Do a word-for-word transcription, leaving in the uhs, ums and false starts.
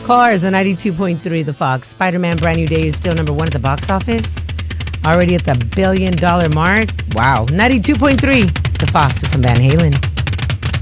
Cars on ninety-two point three The Fox. Spider-Man Brand New Day is still number one at the box office. Already at the billion dollar mark. Wow. ninety-two point three The Fox with some Van Halen.